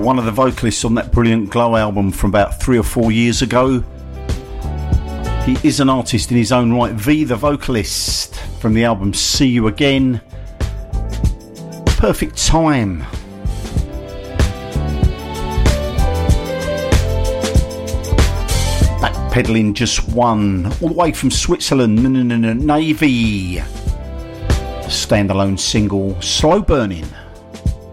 one of the vocalists on that brilliant Glow album from about 3 or 4 years ago. He is an artist in his own right. V, the vocalist, from the album See You Again. Perfect Time. Backpedaling Just One, all the way from Switzerland, Navy. Standalone single, Slow Burning.